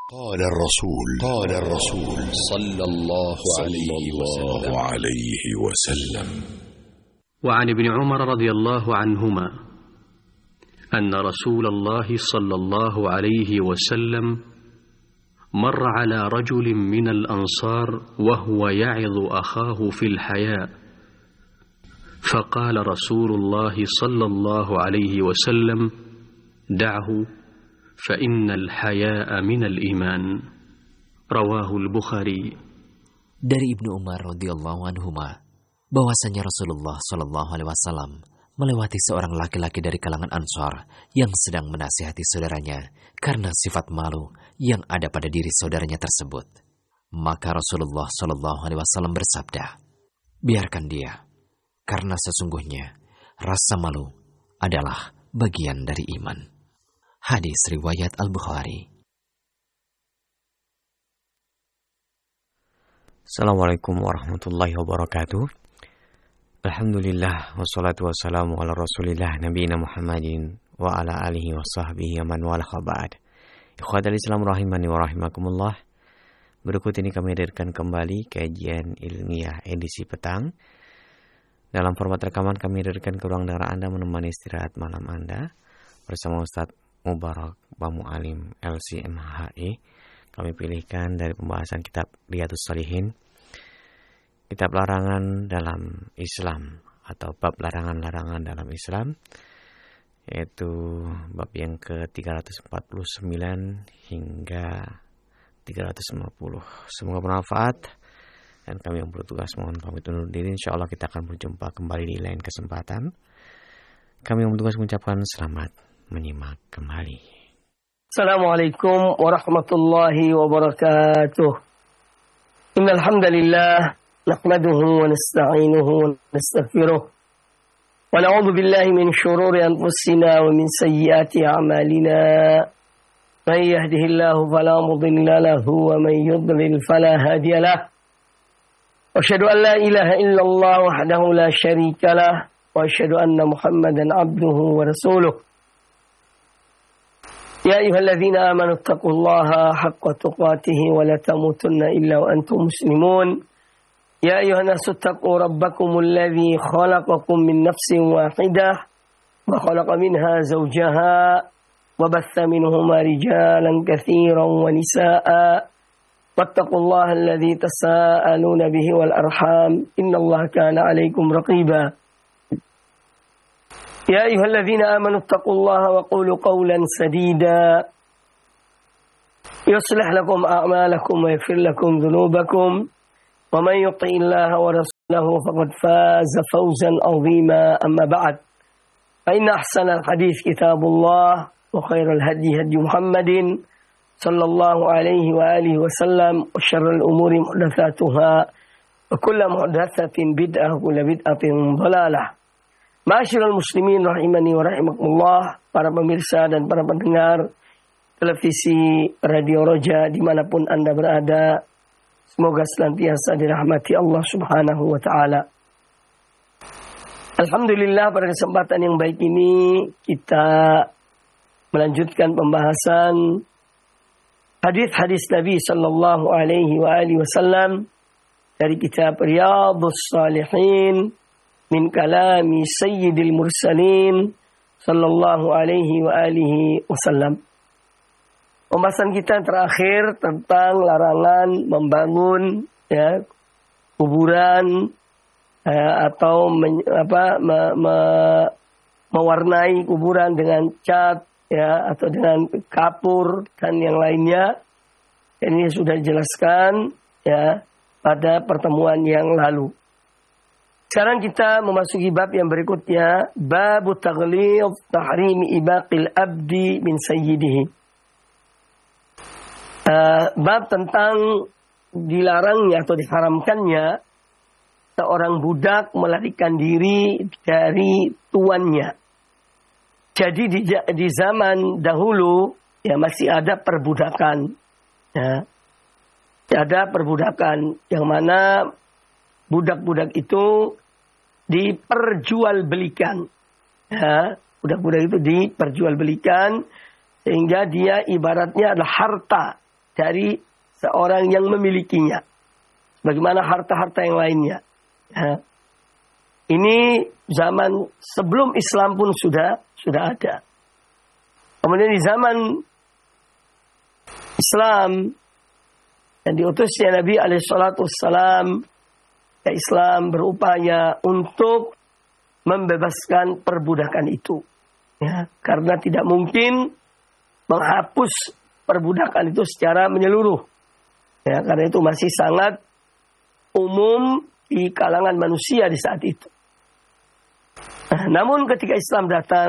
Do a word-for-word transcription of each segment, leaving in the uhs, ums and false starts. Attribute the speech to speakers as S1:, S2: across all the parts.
S1: قال الرسول قال الرسول صلى الله عليه وسلم عليه وسلم
S2: وعن ابن عمر رضي الله عنهما أن رسول الله صلى الله عليه وسلم مر على رجل من الأنصار وهو يعظ أخاه في الحياء فقال رسول الله صلى الله عليه وسلم دعه فإن الحياء من الإيمان رواه البخاري.
S3: Dari Ibnu Umar radhiyallahu anhuma bahwasanya Rasulullah sallallahu alaihi wasallam melewati seorang laki-laki dari kalangan Ansar yang sedang menasihati saudaranya karena sifat malu yang ada pada diri saudaranya tersebut. Maka Rasulullah sallallahu alaihi wasallam bersabda, biarkan dia, karena sesungguhnya rasa malu adalah bagian dari iman. Hadis riwayat Al-Bukhari.
S4: Assalamualaikum warahmatullahi wabarakatuh. Alhamdulillah wassalatu wassalamu ala rasulillah nabiyina Muhammadin wa ala alihi wa sahbihi wa man wala khaba'ad. Ikhwatal Islam rahimani wa rahimakumullah. Berikut ini kami hadirkan kembali kajian ilmiah edisi petang. Dalam format rekaman kami hadirkan ke ruang dengar Anda menemani istirahat malam Anda bersama Ustaz Mubarak Bamu Alim L C M H I. Kami pilihkan dari pembahasan kitab Riyadhus Shalihin, kitab larangan dalam Islam atau bab larangan-larangan dalam Islam, yaitu bab yang ke tiga ratus empat puluh sembilan hingga tiga ratus lima puluh. Semoga bermanfaat dan kami yang bertugas mohon pamit undur diri. Insyaallah kita akan berjumpa kembali di lain kesempatan. Kami yang bertugas mengucapkan selamat menyimak kembali.
S5: Assalamualaikum warahmatullahi wabarakatuh. Innal hamdalillah nahmaduhu wa nasta'inuhu wa nastaghfiruh wa na'udzu billahi min shururi anfusina wa min sayyiati a'malina. Man yahdihillahu fala mudilla lahu wa man yudlil fala hadiya lahu. Asyhadu an la ilaha illallah wahdahu la syarika lah wa asyhadu anna Muhammadan abduhu wa rasuluh. يا أيها الذين آمنوا اتقوا الله حق تقاته ولا تموتن إلا وأنتم مسلمون يا أيها الناس اتقوا ربكم الذي خلقكم من نفس واحدة وخلق منها زوجها وبث منهما رجالا كثيرا ونساء واتقوا الله الذي تساءلون به والأرحام إن الله كان عليكم رقيبا يا أيها الذين آمنوا اتقوا الله وقولوا قولا سديدا يصلح لكم أعمالكم ويغفر لكم ذنوبكم ومن يطع الله ورسوله فقد فاز فوزا عظيما أما بعد فإن أحسن الحديث كتاب الله وخير الهدي هدي محمد صلى الله عليه وآله وسلم وشر الأمور محدثاتها وكل محدثة بدعة وكل بدعة ضلالة. Ma'asyiral muslimin rahimani wa rahimakumullah, para pemirsa dan para pendengar televisi Radio Roja dimanapun Anda berada, semoga senantiasa dirahmati Allah subhanahu wa ta'ala. Alhamdulillah, pada kesempatan yang baik ini kita melanjutkan pembahasan hadis-hadis Nabi sallallahu alaihi wa alihi wasallam dari kitab Riyadhus Shalihin min kalami sayyidil mursalin sallallahu alaihi wa alihi wasallam. Pembahasan kita terakhir tentang larangan membangun ya kuburan ya, atau men, apa me, me, mewarnai kuburan dengan cat ya atau dengan kapur dan yang lainnya. Ini sudah dijelaskan ya pada pertemuan yang lalu. Sekarang kita memasuki bab yang berikutnya, bab taghlidz tahrimi ibaqil abdi min sayyidihi. Uh, bab tentang dilarangnya atau diharamkannya seorang budak melarikan diri dari tuannya. Jadi di, di zaman dahulu ya masih ada perbudakan. Ya. Ada perbudakan yang mana budak-budak itu diperjualbelikan. Ya, budak-budak itu diperjualbelikan sehingga dia ibaratnya adalah harta dari seorang yang memilikinya. Bagaimana harta-harta yang lainnya. Ya. Ini zaman sebelum Islam pun sudah sudah ada. Kemudian di zaman Islam dan diutusnya Nabi alaihi salatu wassalam, ya Islam berupaya untuk membebaskan perbudakan itu. Ya, karena tidak mungkin menghapus perbudakan itu secara menyeluruh. Ya, karena itu masih sangat umum di kalangan manusia di saat itu. Nah, namun ketika Islam datang,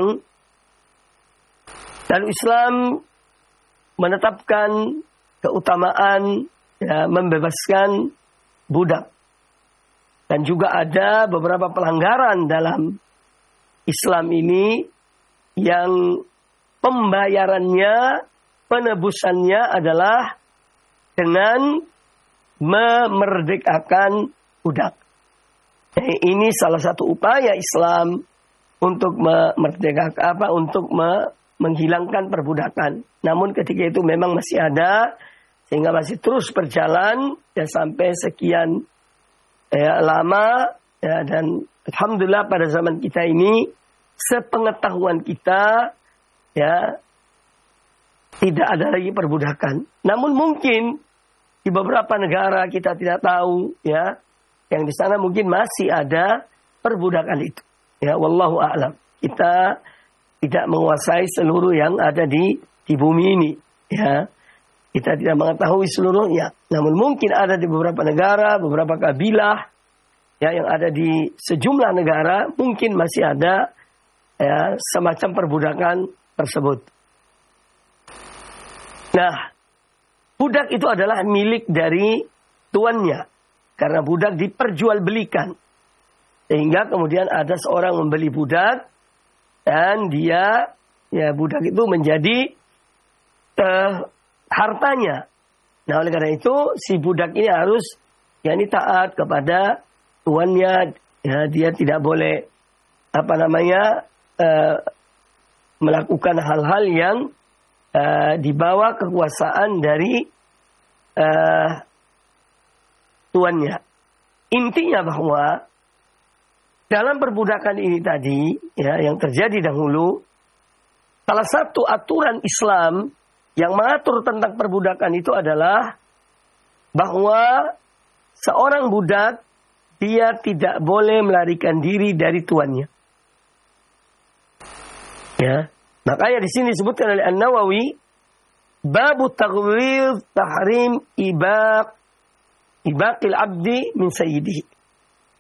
S5: lalu Islam menetapkan keutamaan ya, membebaskan budak. Dan juga ada beberapa pelanggaran dalam Islam ini yang pembayarannya, penebusannya adalah dengan memerdekakan budak. Ini salah satu upaya Islam untuk memerdekakan apa untuk me, menghilangkan perbudakan. Namun ketika itu memang masih ada sehingga masih terus berjalan ya sampai sekian ya, lama ya, dan alhamdulillah pada zaman kita ini sepengetahuan kita ya tidak ada lagi perbudakan. Namun mungkin di beberapa negara kita tidak tahu ya yang di sana mungkin masih ada perbudakan itu. Ya, wallahu a'lam. Kita tidak menguasai seluruh yang ada di di bumi ini. Ya, kita tidak mengetahui seluruhnya. Namun mungkin ada di beberapa negara, beberapa kabilah, ya yang ada di sejumlah negara mungkin masih ada ya semacam perbudakan tersebut. Nah, budak itu adalah milik dari tuannya karena budak diperjualbelikan. Sehingga kemudian ada seorang membeli budak dan dia, ya budak itu menjadi uh, hartanya. Nah oleh karena itu si budak ini harus ya ini taat kepada tuannya. Ya, dia tidak boleh apa namanya uh, melakukan hal-hal yang uh, di bawah kekuasaan dari uh, tuannya. Intinya bahwa dalam perbudakan ini tadi, ya, yang terjadi dahulu, salah satu aturan Islam yang mengatur tentang perbudakan itu adalah bahwa seorang budak dia tidak boleh melarikan diri dari tuannya. Ya, makanya di sini disebutkan oleh An-Nawawi, babu taghwidh tahrim ibaq ibaqil abdi min sayyidihi.